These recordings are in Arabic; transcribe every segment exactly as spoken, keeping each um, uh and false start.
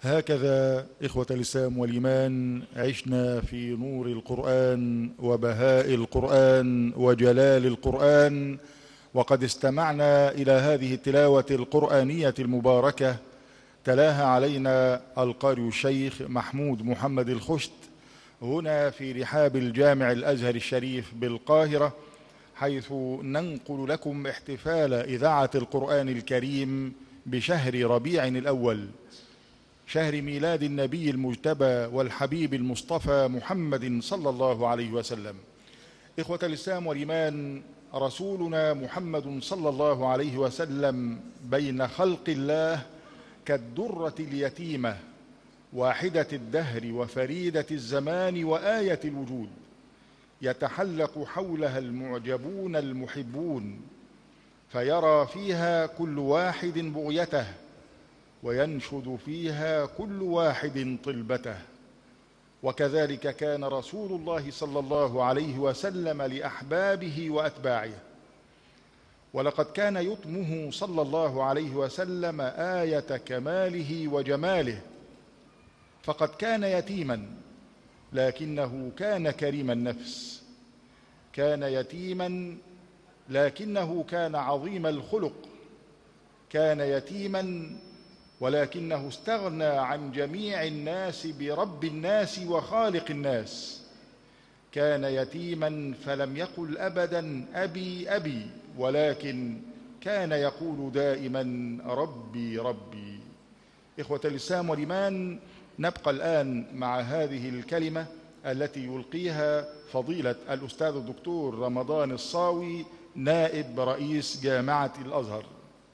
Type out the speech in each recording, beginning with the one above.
هكذا إخوة الإسلام والإيمان عشنا في نور القرآن وبهاء القرآن وجلال القرآن، وقد استمعنا إلى هذه التلاوة القرآنية المباركة تلاها علينا القارئ الشيخ محمود محمد الخشت هنا في رحاب الجامع الأزهر الشريف بالقاهرة، حيث ننقل لكم احتفال إذاعة القرآن الكريم بشهر ربيع الأول، شهر ميلاد النبي المجتبى والحبيب المصطفى محمد صلى الله عليه وسلم. إخوة الإسلام والإيمان، رسولنا محمد صلى الله عليه وسلم بين خلق الله كالدرة اليتيمة، واحدة الدهر وفريدة الزمان وآية الوجود، يتحلق حولها المعجبون المحبون، فيرى فيها كل واحد بغيته، وينشد فيها كل واحد طلبته. وكذلك كان رسول الله صلى الله عليه وسلم لأحبابه وأتباعه، ولقد كان يطمه صلى الله عليه وسلم آية كماله وجماله، فقد كان يتيما لكنه كان كريم النفس، كان يتيما لكنه كان عظيم الخلق، كان يتيما ولكنه استغنى عن جميع الناس برب الناس وخالق الناس، كان يتيما فلم يقل أبدا أبي أبي، ولكن كان يقول دائما ربي ربي. إخوة الإسلام والإيمان، نبقى الآن مع هذه الكلمة التي يلقيها فضيلة الأستاذ الدكتور رمضان الصاوي نائب رئيس جامعة الأزهر.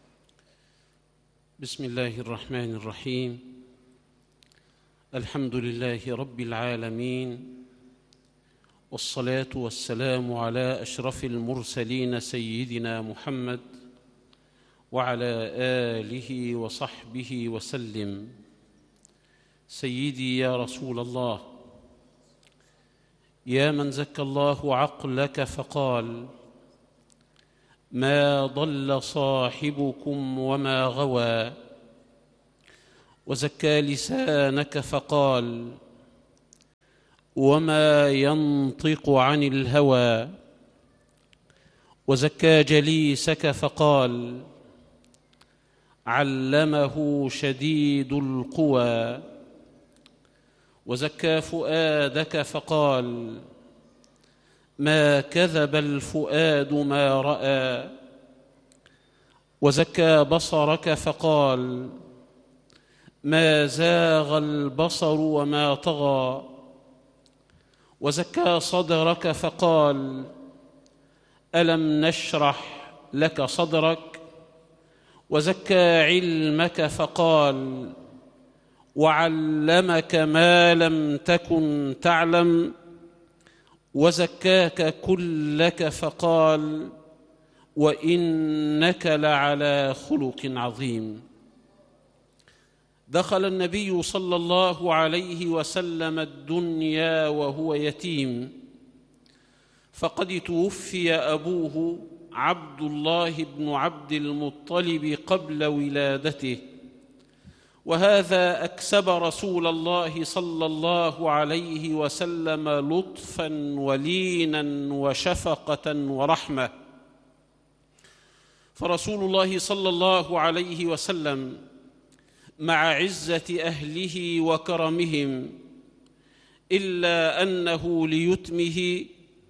بسم الله الرحمن الرحيم. الحمد لله رب العالمين، والصلاة والسلام على أشرف المرسلين سيدنا محمد وعلى آله وصحبه وسلم. سيدي يا رسول الله، يا من زكى الله عقلك فقال: ما ضل صاحبكم وما غوى، وزكى لسانك فقال: وما ينطق عن الهوى، وزكى جليسك فقال: علمه شديد القوى، وزكى فؤادك فقال: ما كذب الفؤاد ما رأى، وزكى بصرك فقال: ما زاغ البصر وما طغى، وزكى صدرك فقال: ألم نشرح لك صدرك، وزكى علمك فقال: وعلمك ما لم تكن تعلم، وزكاك كلك فقال: وإنك لعلى خلق عظيم. دخل النبي صلى الله عليه وسلم الدنيا وهو يتيم، فقد توفي أبوه عبد الله بن عبد المطلب قبل ولادته، وهذا أكسب رسول الله صلى الله عليه وسلم لطفاً وليناً وشفقة ورحمة. فرسول الله صلى الله عليه وسلم مع عزة أهله وكرمهم، إلا أنه ليتمه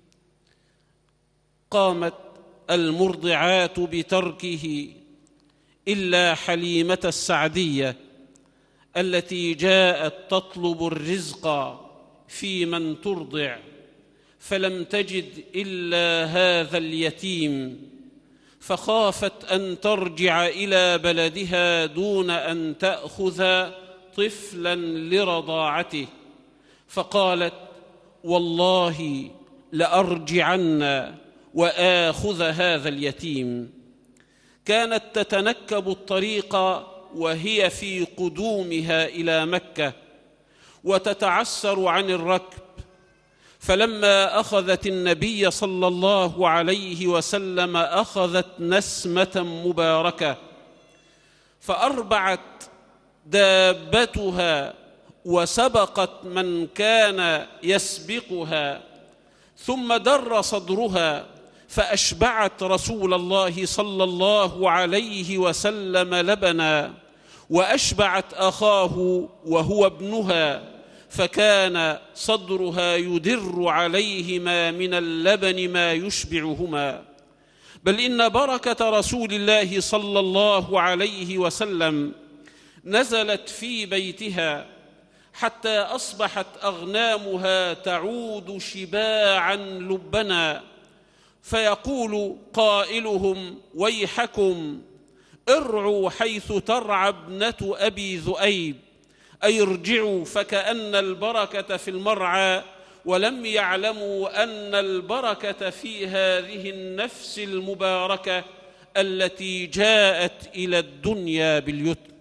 قامت المرضعات بتركه إلا حليمة السعدية التي جاءت تطلب الرزق في من ترضع، فلم تجد إلا هذا اليتيم، فخافت أن ترجع إلى بلدها دون أن تأخذ طفلاً لرضاعته، فقالت: والله لأرجعن وآخذ هذا اليتيم. كانت تتنكب الطريق وهي في قدومها إلى مكة، وتتعسر عن الركب، فلما أخذت النبي صلى الله عليه وسلم أخذت نسمة مباركة، فأربعت دابتها وسبقت من كان يسبقها، ثم در صدرها فأشبعت رسول الله صلى الله عليه وسلم لبنا، وأشبعت أخاه وهو ابنها، فكان صدرها يدر عليهما من اللبن ما يشبعهما. بل إن بركة رسول الله صلى الله عليه وسلم نزلت في بيتها حتى أصبحت أغنامها تعود شباعا لبنا، فيقول قائلهم: ويحكم ارعوا حيث ترعى ابنة أبي ذؤيب، أي ارجعوا، فكأن البركة في المرعى، ولم يعلموا أن البركة في هذه النفس المباركة التي جاءت إلى الدنيا باليتم.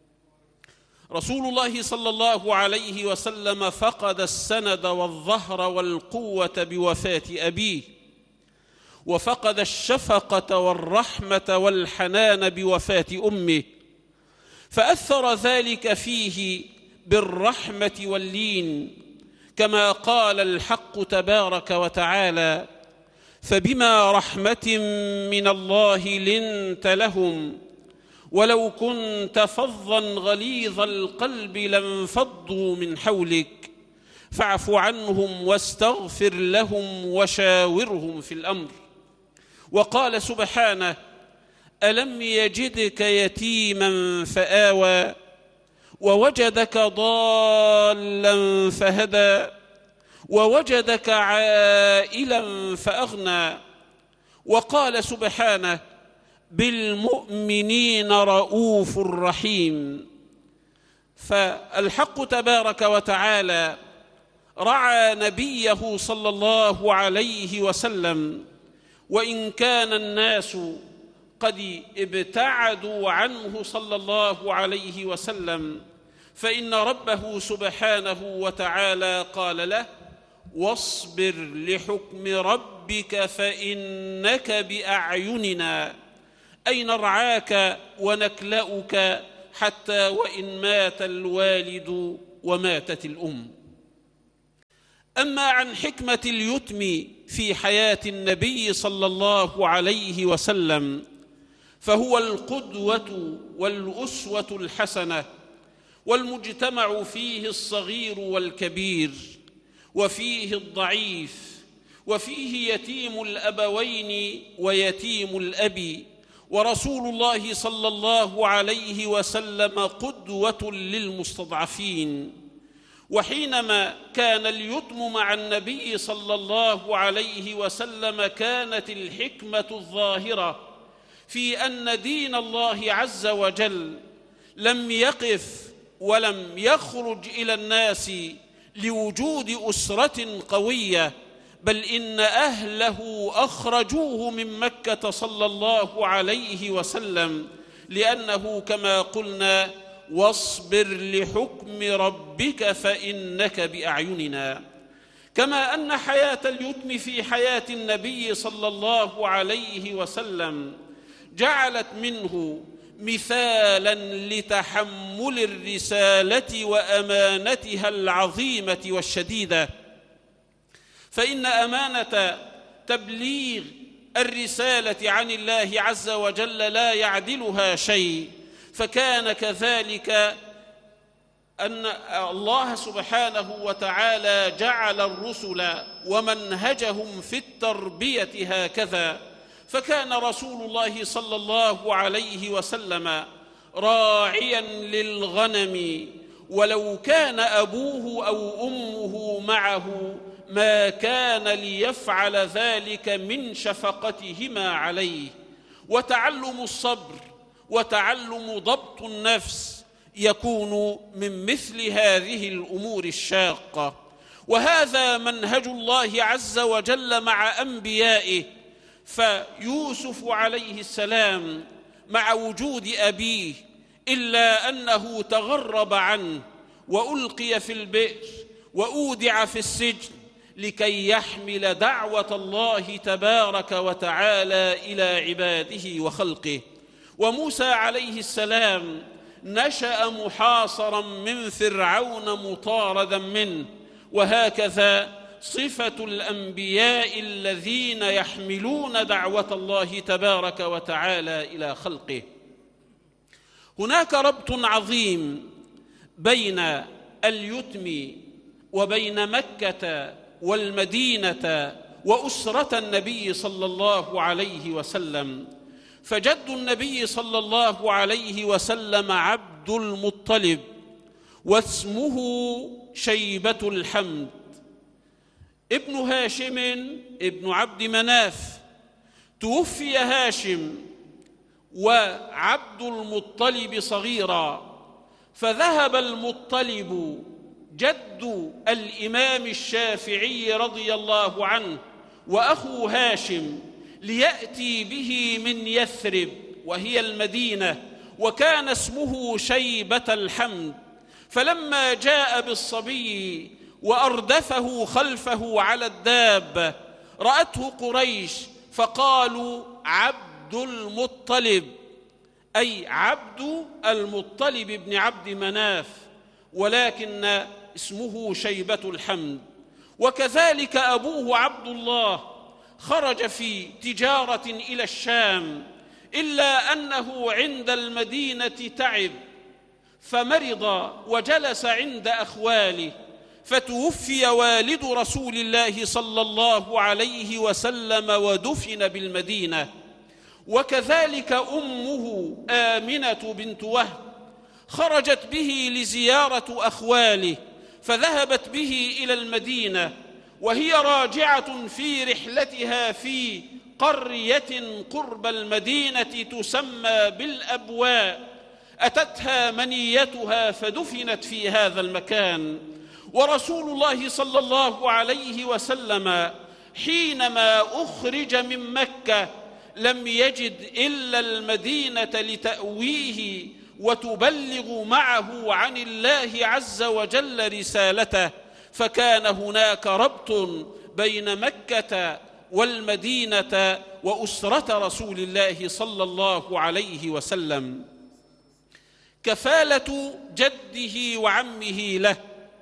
رسول الله صلى الله عليه وسلم فقد السند والظهر والقوة بوفاة أبيه، وفقد الشفقة والرحمة والحنان بوفاة أمه، فأثر ذلك فيه بالرحمة واللين، كما قال الحق تبارك وتعالى: فبما رحمة من الله لنت لهم ولو كنت فظا غليظ القلب لانفضوا من حولك فاعف عنهم واستغفر لهم وشاورهم في الأمر. وقال سبحانه: ألم يجدك يتيما فآوى ووجدك ضالا فهدى ووجدك عائلا فأغنى. وقال سبحانه: بالمؤمنين رؤوف رحيم. فالحق تبارك وتعالى رعى نبيه صلى الله عليه وسلم، وإن كان الناس قد ابتعدوا عنه صلى الله عليه وسلم، فإن ربه سبحانه وتعالى قال له: واصبر لحكم ربك فإنك بأعيننا، أي نرعاك ونكلأك حتى وإن مات الوالد وماتت الأم. أما عن حكمة اليتم في حياة النبي صلى الله عليه وسلم، فهو القدوة والأسوة الحسنة، والمجتمع فيه الصغير والكبير، وفيه الضعيف، وفيه يتيم الأبوين ويتيم الأب. ورسول الله صلى الله عليه وسلم قدوة للمستضعفين. وحينما كان اليتم مع النبي صلى الله عليه وسلم كانت الحكمة الظاهرة في أن دين الله عز وجل لم يقف ولم يخرج إلى الناس لوجود أسرة قوية، بل إن أهله أخرجوه من مكة صلى الله عليه وسلم، لأنه كما قلنا: واصبر لحكم ربك فإنك بأعيننا. كما أن حياة اليتم في حياة النبي صلى الله عليه وسلم جعلت منه مثالاً لتحمل الرسالة وأمانتها العظيمة والشديدة. فإن أمانة تبليغ الرسالة عن الله عز وجل لا يعدلها شيء، فكان كذلك أن الله سبحانه وتعالى جعل الرسل ومنهجهم في التربية هكذا. فكان رسول الله صلى الله عليه وسلم راعياً للغنم، ولو كان أبوه أو أمه معه ما كان ليفعل ذلك من شفقتهما عليه. وتعلم الصبر وتعلم ضبط النفس يكون من مثل هذه الأمور الشاقة. وهذا منهج الله عز وجل مع أنبيائه. فيوسف عليه السلام مع وجود أبيه إلا أنه تغرب عنه وألقي في البئر وأودع في السجن لكي يحمل دعوة الله تبارك وتعالى إلى عباده وخلقه. وموسى عليه السلام نشأ محاصرا من فرعون مطاردا منه. وهكذا صفة الأنبياء الذين يحملون دعوة الله تبارك وتعالى إلى خلقه. هناك ربط عظيم بين اليتم وبين مكة والمدينة وأسرة النبي صلى الله عليه وسلم، فجد النبي صلى الله عليه وسلم عبد المطلب، واسمه شيبة الحمد، ابن هاشم ابن عبد مناف. توفي هاشم وعبد المطلب صغيرا، فذهب المطلب جد الإمام الشافعي رضي الله عنه وأخو هاشم ليأتي به من يثرب وهي المدينة، وكان اسمه شيبة الحمد. فلما جاء بالصبي وأردفه خلفه على الدابة رأته قريش فقالوا عبد المطلب، أي عبد المطلب بن عبد مناف، ولكن اسمه شيبة الحمد. وكذلك أبوه عبد الله خرج في تجارة إلى الشام، إلا أنه عند المدينة تعب فمرض وجلس عند أخواله، فتوفي والد رسول الله صلى الله عليه وسلم ودفن بالمدينة. وكذلك أمه آمنة بنت وهب خرجت به لزيارة أخواله، فذهبت به إلى المدينة، وهي راجعة في رحلتها في قرية قرب المدينة تسمى بالأبواء، أتتها منيتها فدفنت في هذا المكان. ورسول الله صلى الله عليه وسلم حينما أخرج من مكة لم يجد إلا المدينة لتأويه وتبلغ معه عن الله عز وجل رسالته، فكان هناك ربط بين مكة والمدينة وأسرة رسول الله صلى الله عليه وسلم. كفالة جده وعمه له،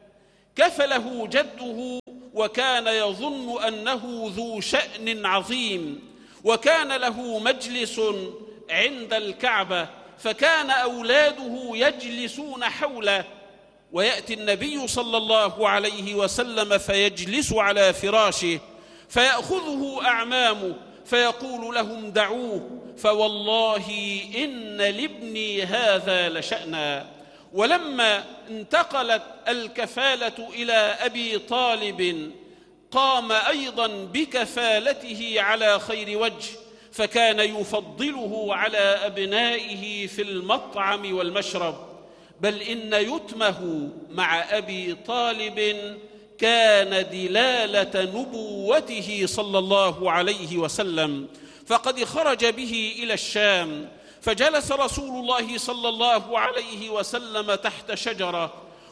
كفله جده وكان يظن أنه ذو شأن عظيم، وكان له مجلس عند الكعبة، فكان أولاده يجلسون حوله، ويأتي النبي صلى الله عليه وسلم فيجلس على فراشه، فيأخذه أعمامه فيقول لهم دعوه، فوالله إن لابني هذا لشأنا. ولما انتقلت الكفالة إلى أبي طالب قام أيضا بكفالته على خير وجه، فكان يفضله على أبنائه في المطعم والمشرب، بل إن يتمه مع أبي طالب كان دلالة نبوته صلى الله عليه وسلم، فقد خرج به إلى الشام، فجلس رسول الله صلى الله عليه وسلم تحت شجرة،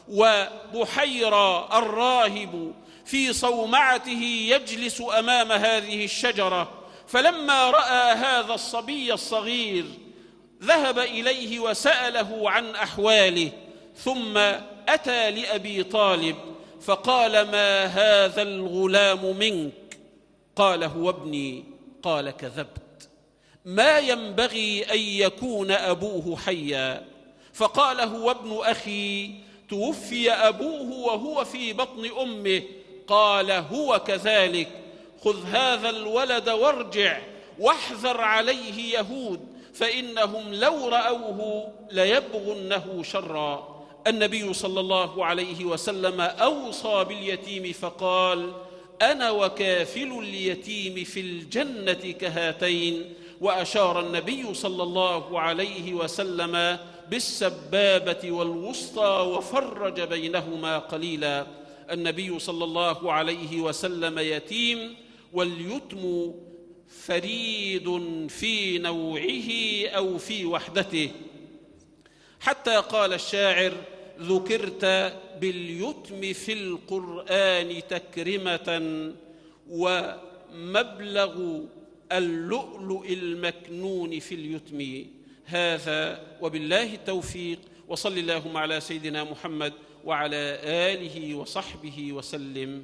وبحيرة الراهب في صومعته يجلس أمام هذه الشجرة، فلما رأى هذا الصبي الصغير ذهب إليه وسأله عن أحواله، ثم أتى لأبي طالب فقال ما هذا الغلام منك؟ قال هو ابني. قال كذبت، ما ينبغي أن يكون أبوه حيا. فقال هو ابن أخي، توفي أبوه وهو في بطن أمه. قال هو كذلك، خذ هذا الولد وارجع، واحذر عليه يهود، فإنهم لو رأوه ليبغنه شرا. النبي صلى الله عليه وسلم أوصى باليتيم فقال أنا وكافل اليتيم في الجنة كهاتين، وأشار النبي صلى الله عليه وسلم بالسبابة والوسطى وفرج بينهما قليلا. النبي صلى الله عليه وسلم يتيم، واليتم فريد في نوعه أو في وحدته، حتى قال الشاعر ذكرت باليتم في القرآن تكرمة، ومبلغ اللؤلؤ المكنون في اليتم. هذا وبالله التوفيق، وصل اللهم على سيدنا محمد وعلى آله وصحبه وسلم.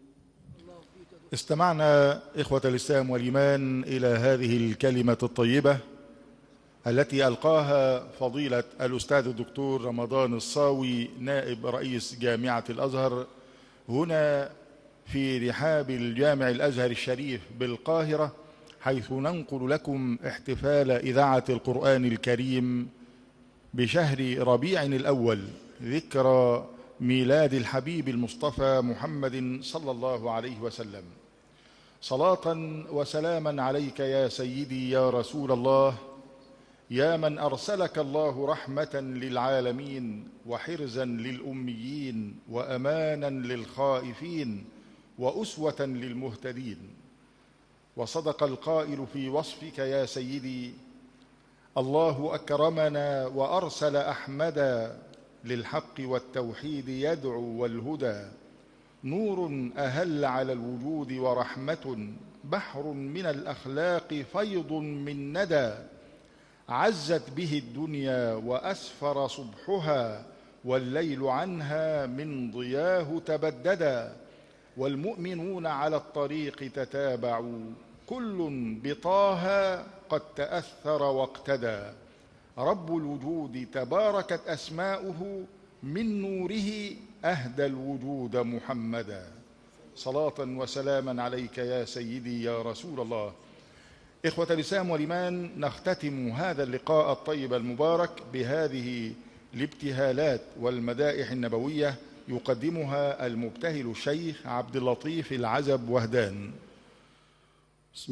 استمعنا إخوة الإسلام والإيمان إلى هذه الكلمة الطيبة التي ألقاها فضيلة الأستاذ الدكتور رمضان الصاوي نائب رئيس جامعة الأزهر هنا في رحاب الجامع الأزهر الشريف بالقاهرة، حيث ننقل لكم احتفال إذاعة القرآن الكريم بشهر ربيع الأول، ذكرى ميلاد الحبيب المصطفى محمد صلى الله عليه وسلم. صلاة وسلاما عليك يا سيدي يا رسول الله، يا من أرسلك الله رحمة للعالمين وحرزا للأميين وأمانا للخائفين وأسوة للمهتدين. وصدق القائل في وصفك يا سيدي: الله أكرمنا وأرسل أحمدا للحق والتوحيد يدعو والهدى، نور أهل على الوجود ورحمة، بحر من الأخلاق فيض من ندى، عزت به الدنيا وأسفر صبحها، والليل عنها من ضياه تبددا، والمؤمنون على الطريق تتابعوا، كل بطه قد تأثر واقتدى، رب الوجود تباركت أسماؤه، من نوره أهدى الوجود محمدا. صلاة وسلاما عليك يا سيدي يا رسول الله. إخوة الإسلام والإيمان، نختتم هذا اللقاء الطيب المبارك بهذه الابتهالات والمدائح النبوية يقدمها المبتهل الشيخ عبد اللطيف العزب وهدان.